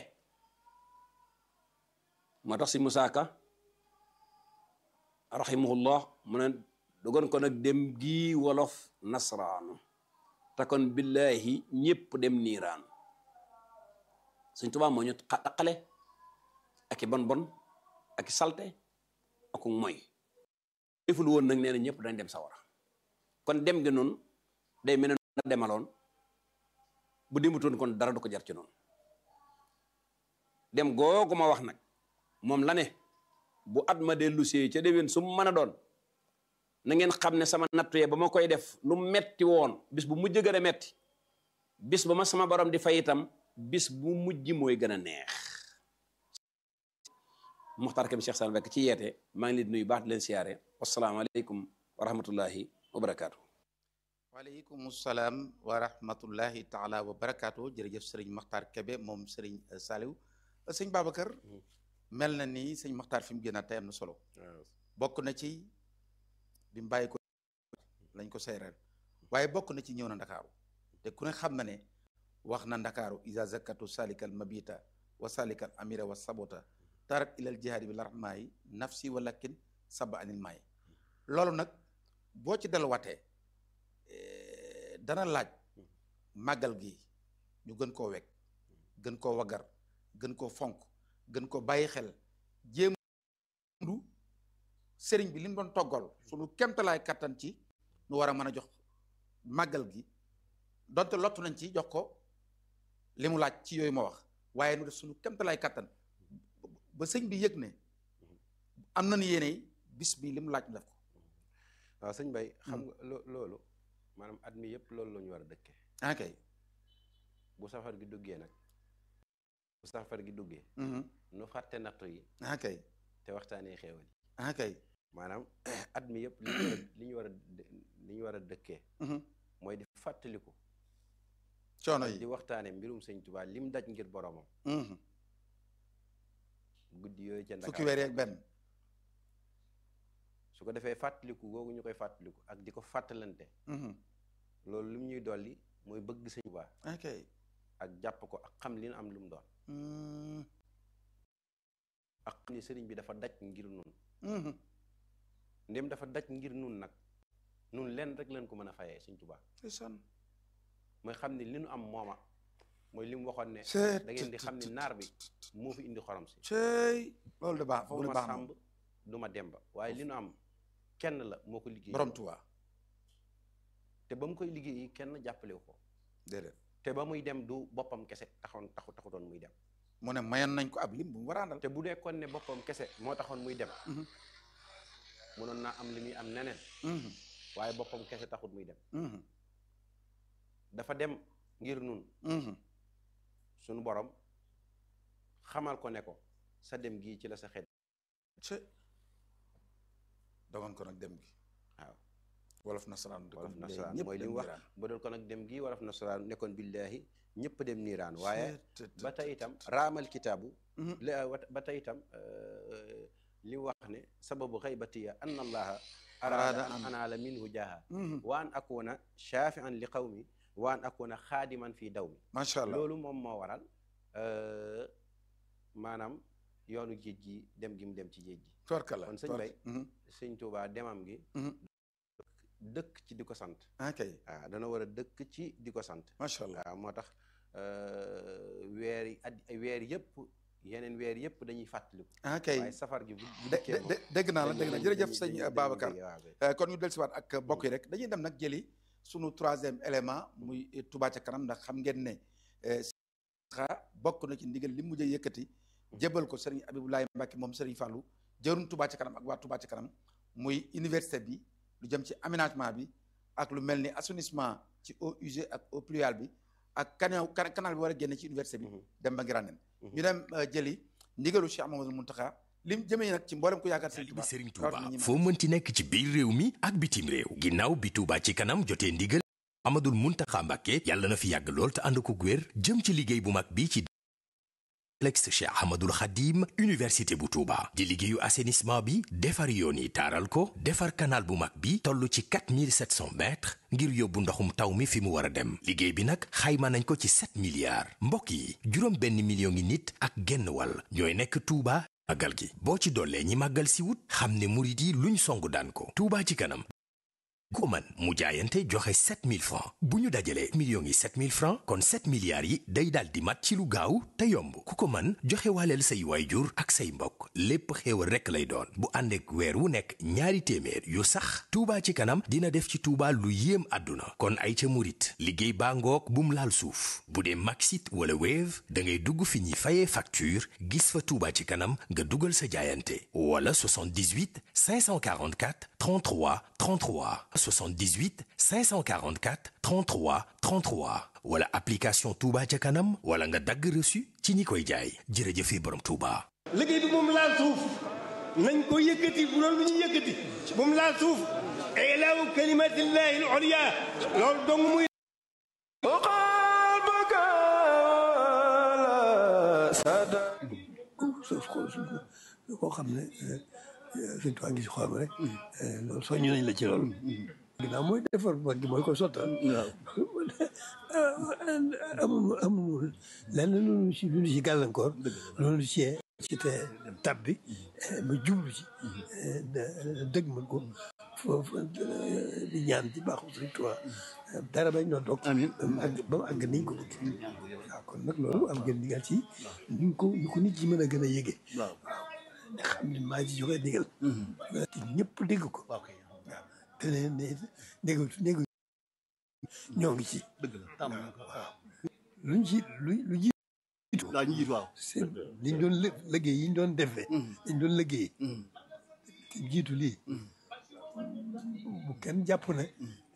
moo tax si Musaa Ka rahimahullah mu ne dogon ko nag dem gii wolof nasraanu te kon billahi ñépp dem niiraan Sëñ Tuubaa moo ñu taqale ak i bon ak i salte ak mooy deful woon nag nee na ñëpp dañ dem sawara kon dem gi noonu day mel ne demaloon bu demutoon kon dara du ko jar ci noonu dem googu ma wax nag moom la ne bu at ma dellu see ca déwén su mu mën a doon na ngeen xam ne sama nattu yee ba ma koy def lu metti woon bis bu mujj gën a metti bis ba ma sama borom di fay itam bis bu mujj mooy gën a neex Muxtaar Kebe Cheikh Sall Mbacke ci yeete maa ngi leen di nuyu baax di leen siyaare wasalaamaaleykum wa rahmatullahi wa barakaatu. waaleykum salaam wa rahmatullahi taala wa barakaatu jërëjëf sëriñ Muxtaar Kebe moom sëriñ Saliou sëñ Babacar mel na ni sëñ Muxtaar fi mu génnaat tey am na solo bokk na ci bi mu bàyyi ko lañ ko seereel waaye bokk na ci ñëw na Ndakaaru te ku ne xam na ne wax na Ndakaaru isa zakatu salikal mabita wa salikal amira wa sabota tarat ilal jihaadi bi larmayi nafsi walakin saba anil mayi loolu nag boo ci delluwaatee dana laaj màggal gi ñu gën koo wekk gën koo waggar gën koo fonk gën koo bàyyi xel jéem du sëriñ bi li mu doon toggal suñu kemtalaay kattan ci nu war a mën a jox màggal gi donte lottu nañ ci jox ko li mu laaj ci yooyu ma wax waaye nu def suñu kemtalaay kattan ba sëñ bi yëg ne am nañu yéene bis bi li mu laaj def ko waaw sëñ Bay xam nga loolu maanaam at mi yëpp loolu la ñu war a dëkkee ok bu safar gi duggee nag bu safar gi duggee nu fàtte nattu yi ok te waxtaanee xéewal yi ok maanaam at mi yëpp li ñu war a dëkkee mooy di fàttaliku coono yi di waxtaane mbirum sëñ Tuubaa lim daj ngir boromam guddi yooyu ca Ndakaar fukki weer ak benn su ko defee fàttaliku googu ñu koy fàttaliku ak di ko fàttalante loolu lim ñuy dolli mooy bëgg sëñ Tuubaa ok ak jàpp ko ak xam li nu am lu mu doon ak xam ni sëriñ bi dafa daj ngir nun ndem dafa daj ngir nun nag nun leen rek leen ko mën a fayee sëñ Tuubaa mooy xam ne li nu am mooma mooy li mu waxoon ne da ngeen di xam ne naar bi moo fi indi xorom si loolu de baax foofu du de ma baax sàmb du ma demba waaye li nu am kenn la moo ko liggéey borom Tuubaa te ba mu koy liggéey kenn jàppalewu ko déedéet te ba muy dem du boppam kese taxutoon muy dem mu ne mayoon nañ ko ab lim bu mu war a àndal te bu nekkoon ne boppam kese moo taxoon muy dem mënoon naa am li muy am neneen waaye boppam kese taxut muy dem dafa dem ngir nun suñu borom xamal ko ne ko sa dem gii ci la sa xeet dogoon ko nag dem gi waaw wolof nasaraan mooy li mu wax ba doon ko nag dem gi wolof nasaraan nekkoon billaahi ñëpp dem niiraan waaye ba tey itam raamal kitaabu ba tey itam li mu wax ne sababu xaybatiya anna allaha araada an anaala minhu jaaha wa an akuna shafian li qawmi wa an akuna xaadiman fii daw mi macha allah loolu moom moo waral maanaam yoonu géej gi dem gi mu dem ci géej gi kon sëñ Bay sëñ Tuubaa demam gi dëkk ci di ko sant okay waaw dana war a dëkk ci di ko sant macha allah waaw moo tax weer yëpp yeneen weer yëpp dañuy fàttaliku okay waaye safar gi dégg naa la jërëjëf sëñ Babacar kon ñu dellusiwaat ak mbokk yi rek dañuy dem nag jëli sunu troisième élément muy Touba ca kanam ndax xam ngeen ne bokk na ci ndigal li mujj a yëkkati jébal ko Serigne Abibulaay Mbacke moom Serigne Fallou jëruñ Touba ca kanam ak waa Touba ca kanam muy université bi lu jëm ci aménagement bi ak lu mel ni assainissement ci eaux usées ak eau pluviale bi ak canal bi war a génne ci université bi dem ba Ngiraaneen ñu dem jëli ndigalu Cheikh Mamadou Mountakha lim jëmee nag ci mboolem ko yaakaar Serigne Touba foo mënti nekk ci biir réew mi ak bitim réew ginnaaw bi Touba ci kanam jotee ndigal Amadou Mountakha Mbacké yàlla na fi yàgg lool te ànd ko wér jëm ci liggéey bu mag bi ci complexe Cheikh Ahmadoul Khadim université bu Touba di liggéeyu assainissement bi defar yoon yi taaral ko defar canal bu mag bi toll ci 4700 mètres ngir yóbbu ndoxum taw mi fi mu war a dem liggéey bi nag xayma nañ ko ci 7 milliards mbokk yi juróom benn million ngi nit ak genn wàll ñooy nekk Touba màggal gi boo ci dollee ñi màggal si wut xam ne murit yi luñ songu daan ko Touba ci kanam ko man mu jaayante joxe 7000 francs bu ñu dajalee millions yi 7000 francs kon 7 milliards yi day daal di mat ci lu gaaw te yomb ku ko man joxe waaleel say waayjur ak say mbokk lépp xéewal rekk lay doon bu àndeek weer wu nekk ñaari téeméer yu sax Touba ci kanam dina def ci Touba lu yéem àdduna kon ay ca murit liggéey baa ngoog bum laal suuf bu dee Maxit wala Wave da ngay dugg fi ñuy fayee facture gis fa Touba ci kanam nga dugal sa jaayante wala 78 544 33 33 78 544 33 33 wala application Touba ca kanam wala nga dagg reçu ci ñi koy jaay jërëjëfe borom Touba. liggéey bi moom laal suuf nañ ko yëkkati bu doon lu ñu yëkkati moom laal suuf ilaahu kalimatillahi al-ulya loolu dong muy koo xam ne suñ tuwaa ngi si xolam rek loolu soññu nañ la ci loolu ginnaaw mooy defar mag gi mooy ko sottal amul lenn lu ci gàllankoor loolu ci te tab bi ba jublu ci dëgg mën ko foofu di ñaan ci baaxu suñ tuwaa dara bañ doon toog ba mu àgg niñ ko bëgg waaw kon nag loolu am ngeen digal ci ñu ko nit ñi mën a gën a yëge waaw nga xam ne maa ci joxe digal ñëpp dégg ko waaw te ne dégg ñoo ngi ci dëgg la waaw luñ ci lu jiitu waaw ñu jiitu waaw seen liñ doon liggéey yi ñu doon defee liñ doon liggéey te jiitu lii bu kenn jàpp ne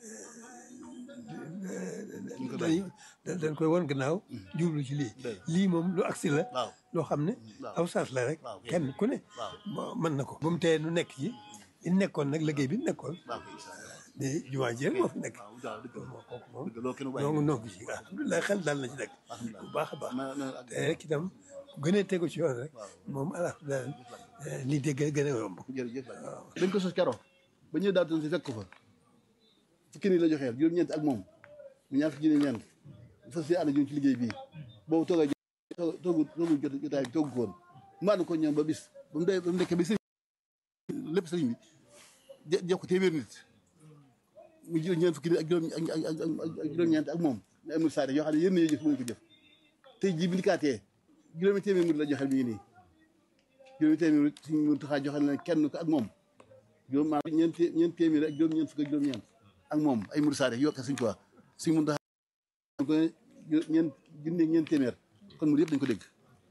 dañ koy won gannaaw jublu ci lii moom lu agsi la loo xam ne aw saas la rek kenn ku ne mën na ko ba mu tee nu nekk ci li nekkoon nag liggéey bi nekkoon de jumaa ji rek moo fi nekk kooku moom noo ngi ci alhamdulilah xel daal na ci nekk bu baax a baax te rek itam gënee tegu ci yoon rek moom alhamdulilah lii dégg gën a yomb jërëjëf waaw dañ ko sos keroog ba ñëw daal si fekk ko fa fukki nii la joxeel juróom-ñeent ak moom mu ñaar fukki ñeent fas yéene ànd ci liggéey bii boobu toogu jotaay bi toogu ko woon mu ànd ko ñoom ba bis ba mu nekkee ba sëriñ lépp sëriñ bi jox ko téeméer nit mu jël ñeent fukki nit ak juróom-ñeent ak moom ñu amul saare yoo xam ne yéen ñoo jëf mënuñ ko jëf tey jii bi ndikaatee juróomi téeméer murid la joxel mi ngi nii juróomi téeméer murid suñu mun taxaa joxel na kenn ko ak moom juróom maanaam ñeent téeméer ak juróom-ñeent fukk ak juróom-ñeent ak moom ay murid saare yoo xam suñ tuwaa suñ mun taxaa ko ñeent téeméer kon murid yëpp dañ ko dégg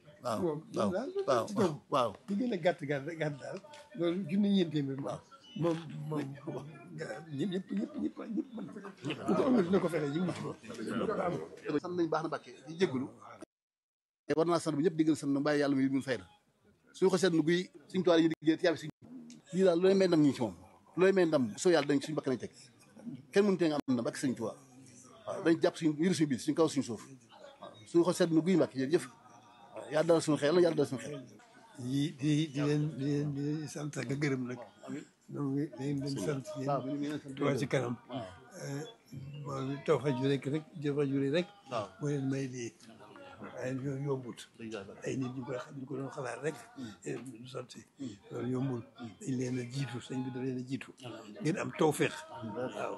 waaw li gën a gàtt daal loolu junni ñeent téeméer waaw moom ñëpp mën ko amul dina ko fexe ñu mutu ko sant nañ baax na Mbàkke di jégalu war naa sant bu ñëpp di gën a sant na bàyyi yàlla muy mun fay la suñu ko seet nu guy suñu toile yi liggéey te yàlla suñ lii daal looy may ndam ñi ci moom looy may ndam soo yàlla dañ suñu bakk nañ teg kenn mënu tee nga am ndam ak sëñ Tuubaa waaw dañ jàpp suñu yëru suñu biir suñu kaw suñu suuf waaw suñu ko seet nu guy Mbàkke jërëjëf waaw yàlla dal suñu xel yàlla dal suñu xel di leen sant ak gërëm nag donc dañ leen sant yéen Touba ci kanam moom tawfeex ju rek moo leen may lii waaye loolu yombut ay nit ñu ko doon xalaat rek du sotti loolu yombul dañ leen a jiitu sëñ bi da leen a jiitu ngeen am tawfeex waaw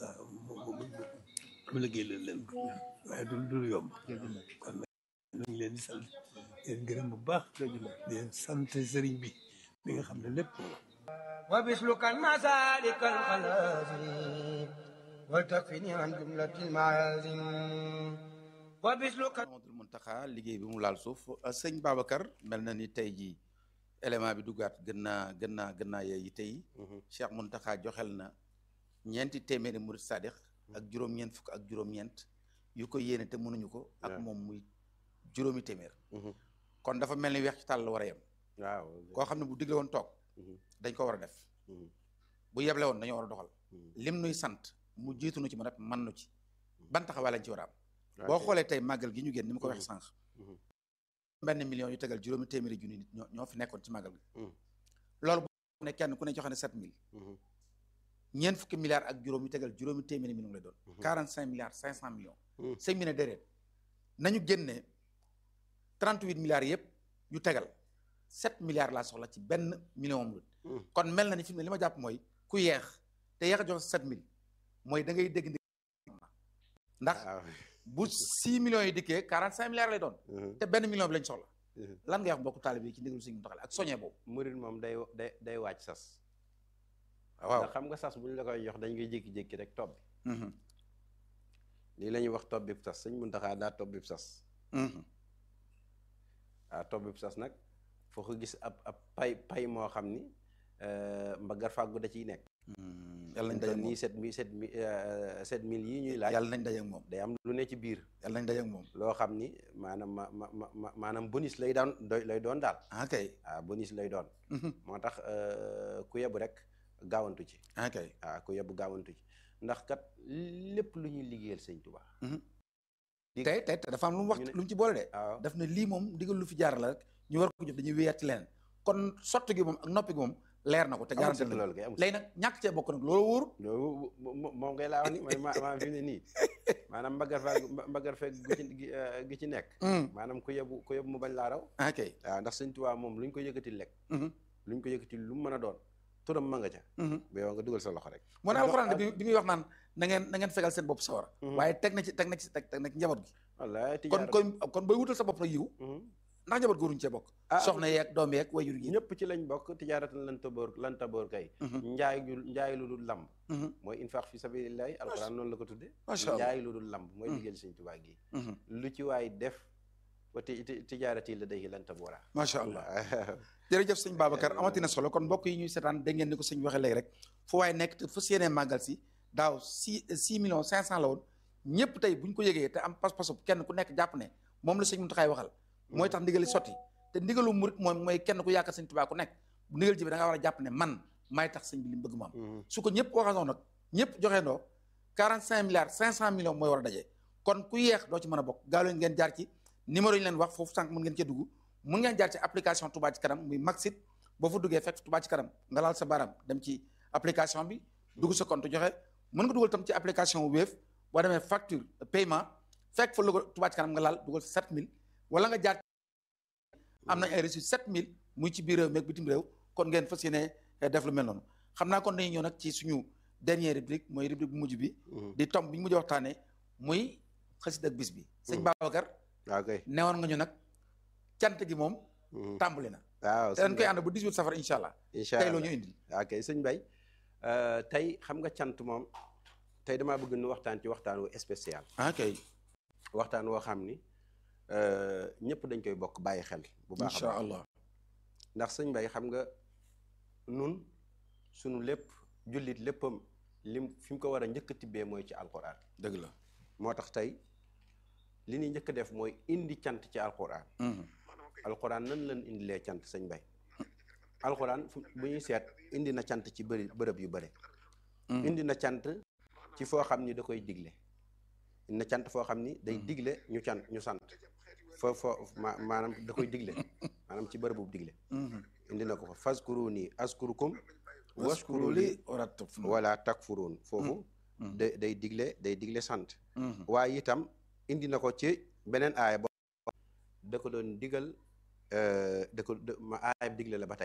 mu liggéey leen ko waaye du yomb kon ñu ngi leen di sant leen gërëm bu baax di leen sant sëriñ bi mi nga xam ne lépp وبسلك المسالك الخلازم وتكفني عن جملة المعازم وبسلك Mamadul Muntaxa liggéey bi mu laal suuf sëñ Babacar mel na ni tey jii élément bi duggaat gën naa yeeyi tey Cheikh Muntaxa joxel na ñeenti téeméeri murid sadiq ak juróom-ñeent fukk ak juróom-ñeent yu ko yéene te mënuñu ko ak moom muy juróomi téeméer kon dafa mel ni weex ci tàll la war a yem waaw koo xam ne bu digle woon toog dañ ko war a def bu yeble woon dañoo war a doxal lim nuy sant mu jiitu nu ci ma rek man nu ci ban taxawaay lañ ci war a am boo xoolee tey màggal gi ñu génn ni ma ko wax sànq benn million yu tegal juróomi téeméeri junni nit ñoo fi nekkoon ci màggal gi loolu boo ne kenn ku ne joxe ne 7000 ñeent fukki milliards ak juróom yu tegal juróomi téeméeri million lay doon 45 milliards 500 millions sëñ bi ne déedéet nañu génne 38 milliards yëpp yu tegal 7 milliards laa soxla ci benn million murid kon mel na ni fi mu ne li ma jàpp mooy ku yeex te yeex a joxe 7000 mooy da ngay dégg ndax bu 6 millions yi dikkee 45 milliards lay doon te benn million bi lañ soxla lan ngay wax mbokku taalibe yi ci ndigalu Sëñ Muntaxa ak soñe boobu murid moom day wàcc sas waaw ndax xam nga sas bu ñu la koy jox dañ koy jékki-jékki rek topp lii la ñuy wax topp bi sas Sëñ Muntaxa daa topp bi sas topp bi sas nag foo ko gis ab pay moo xam ni mbagar fàggu da ciy nekk yàlla nañ daje nii 7000 yi ñuy laaj yàlla nañ daje ak moom day am lu ne ci biir yàlla nañ daje ak moom loo xam ni maanaam bonus lay doon daal kay bonus lay doon moo tax ku yebu rek gaawantu ci kay ku yebu gaawantu ci ndax kat lépp lu ñuy liggéeyal Sëñ Tuubaa tey dafa am lu mu wax lu mu ci boole de daf ne lii moom digal lu fi jaar la rek ñu war ko jëf dañuy wéyaat ci leneen kon sotti gi moom ak noppi gi moom leer na ko te garanti loolu kay léegi nag ñàkk cee bokk nag loolu wóoru loolu moom ngay laa wax ni maa fi ne nii maanaam mbagar fekk gi ci nekk maanaam ku yebu mu bañ laa raw ok waaw ndax Sëñ Tuubaa moom lu ñu ko yëkkati lekk lu ñu ko yëkkati lu mu mën a doon turam ma nga ca ba yow nga dugal sa loxo rek moo ne alxuraan bi muy wax naan na ngeen fegal seen bopp sawara waaye teg na ci njaboot gi wallaay kon booy wutal sa bopp nag yiw ndax njaboot góoruñu cee bokk soxna yeeg doom yeeg wayjur yi ñëpp ci lañ bokk tijaaratan lan taboor kay njaay lu dul lamb mooy infaq fi sabilillahi alxuraan noonu la ko tudde njaay lu dul lamb mooy liggéeyal Sëñ Tuubaa gi lu ci waay def wa tijaarati la day lan taboora macha allah jërëjëf sëñ Babacar amatina solo kon mbokk yi ñuy seetaan dégg ngeen ni ko sëñ waxee léegi rek fu waaye nekk te fas yéenee màggal si daaw 6 millions 500 la woon ñëpp tey buñ ko yëgee te am pas-pasu kenn ku nekk jàpp ne moom la sëñ Muntaxa waxal mooy tax ndigali sotti te ndigalu murit mooy kenn ku yaakaar Sëñ Tuubaa ku nekk bu ndigal ji bi da nga war a jàpp ne man maay tax sëñ bi li mu bëgg mu am su ko ñëpp waxandoo nag ñëpp joxeendoo 45 milliards 500 millions mooy war a daje kon ku yeex doo ci mën a bokk gaaw leen ngeen jaar ci numéro yi leen wax foofu sànq mën ngeen cee dugg mun ngeen jaar ci application Touba ci kanam muy Maxit boo fa duggee fekk Touba ci kanam nga laal sa baram dem ci application bi dugg sa compte joxe mën nga dugal tam ci application Wave boo demee facture paiement fekk fa logo Touba ci kanam nga laal dugal 7000 wala nga jaar am nañ ay reçu 7000 muy ci biir réew meeg bitim réew kon ngeen fas yéene def lu mel noonu xam naa kon dañuy ñëw nag ci suñu dernière rubrique mooy rubrique bu mujj bi di tomb bi ñu mujj waxtaanee muy xasida ak bis bi sëñ Babacar waaw kay newoon nga ñu nag cant gi moom tàmbali na waaw te dañ koy ànd bu 18 safar incha allah tey loo ñu indil ok sëñ Bay tey xam nga cant moom tey damaa bëgg nu waxtaan ci waxtaan wu spécial ok waxtaan woo xam ni ñëpp dañ koy bokk bàyyi xel bu baax incha allah ndax sëñ Bay xam nga nun sunu lépp jullit léppam lim fi mu ko war a njëkk a tibbee mooy ci alquran dëgg la moo tax tey li ñuy njëkk a def mooy indi cant ci alquran alquran nan lan indilee cant sëñ Bay alquran bu ñuy seet indi na cant ci bërëb yu bëri indi na cant ci foo xam ni da koy digle indi na cant foo xam ni day digle ñu sant maanaam da koy digle maanaam ci bërëb bu digle indi na ko fa fazkuruni azkurukum washkuru li wala takfurun foofu day digle sant waaye itam indi na ko ci beneen aaya bo da ko doon digal aaya digle la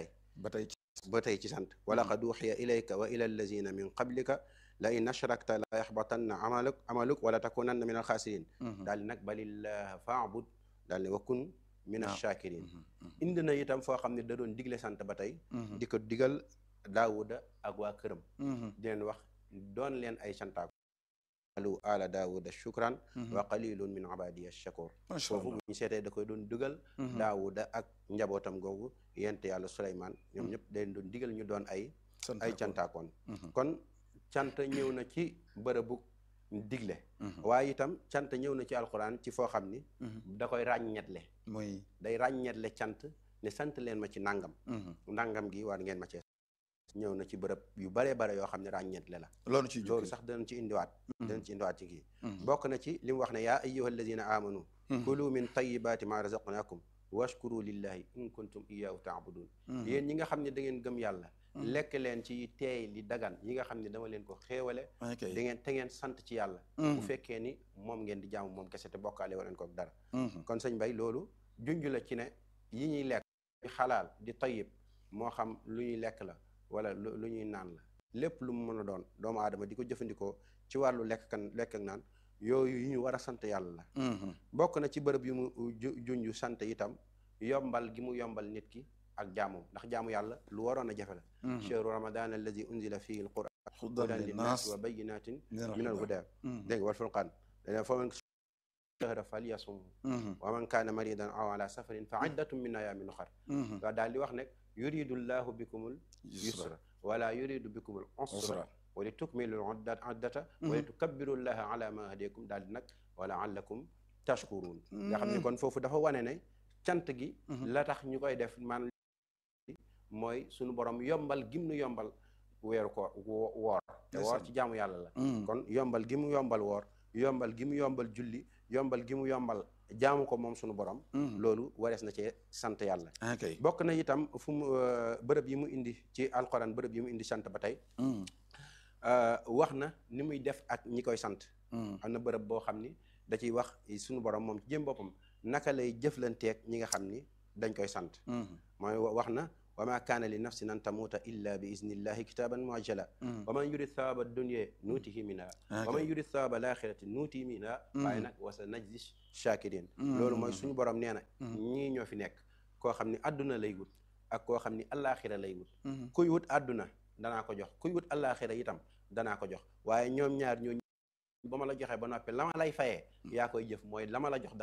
ba tey ci sant wala qad uxiya ilayka wa ila allazina min qablika la in ashrakta la yaxbatanna amaluk wala takunanna min alxaasirin daal di nag balillah faabud daal ne wakun min achakirin indi na itam foo xam ne da doon digle sant ba tey di ko digal daawuda ak waa këram di leen wax doon leen ay santaako alu ala daawuda shukran wa qalilun min abadiya shakur foofu bu ñu seetee da koy doon digal daawuda ak njabootam googu yent yàlla Suleymaan ñoom ñëpp dañ doon digal ñu doon ay cantaakoon kon cant ñëw na ci bërëbu digle waaye itam cant ñëw na ci alquran ci foo xam ni da koy ràññetle mooy day ràññetle cant ne sant leen ma ci nangam gi war ngeen ma ci ñëw na ci bërëb yu baree bare yoo xam ne ràññetle la loolu sax danañ ci indiwaat ci kii bokk na ci li mu wax ne yaa ayyuha alladina amanu kulu min tayibaati ma razaqnakum washkuru lillahi in kuntum iyyahu taabudun yéen ñi nga xam ne da ngeen gëm yàlla lekk leen ci teey li dagan yi nga xam ne dama leen ko xéewale te ngeen sant ci yàlla bu fekkee ni moom ngeen di jaamu moom kese te bokkaale waleen ko dara kon sëñ Bay loolu junj la ci ne yi ñuy lekk di xalaal di tayyib moo xam lu ñuy lekk la wala lu ñuy naan la lépp lu mu mën a doon doomu aadama di ko jëfandikoo ci wàllu lekk ak naan yooyu yi ñu war a sant yàlla la bokk na ci bërëb yu mu junj sant itam yombal gi mu yombal nit ki ak jaamoom ndax jaamu yàlla lu waroon a jafe la chehru ramadan alladi unzila fihi alquran hudan linnas wa bayinatin min alhuda dégg wal furqan fa man shahra falyasum wa man kaana maridan aw ala safarin fa iddatun min ayamin ukhar waaw daal di wax ne yuridu llahu bikumul yusra wala yuridu bikumul usra wa li tukmilu iddata wa li tukabbiru llaha ala ma hadakum daal di nag wa la'allakum tashkurun nga xam ne kon foofu dafa wane ne cant gi la tax ñu koy def man mooy suñu borom yombal gim nu yombal weeru ko woor ci jaamu yàlla la kon yombal gi mu yombal woor yombal gi mu yombal julli yombal gi mu yombal jaamu ko moom suñu borom loolu warees na cee sant yàlla bokk na itam fu mu bërëb yi mu indi ci alquran bërëb yi mu indi sant ba tey wax na ni muy def ak ñi koy sant am na bërëb boo xam ni da ciy wax suñu borom moom ci jëm boppam naka lay jëflanteeg ñi nga xam ni dañ koy sant mooy wax na wa ma kaana li nafsin an tamuuta illa bi iznillahi kitaban muajjala wa man yurid thawaba dunya nuutihi minha wa man yurid thawaba laaxirati nuutihi minha waaye nag wa sa najzi shakirin loolu mooy suñu borom nee na ñii ñoo fi nekk koo xam ni adduna lay wut ak koo xam ni allaaxira lay wut kuy wut adduna danaa ko jox kuy wut allaaxira itam danaa ko jox waaye ñoom ñaar ñoo ba ma la joxee ba noppi la ma lay fayee yaa koy jëf mooy la ma la jox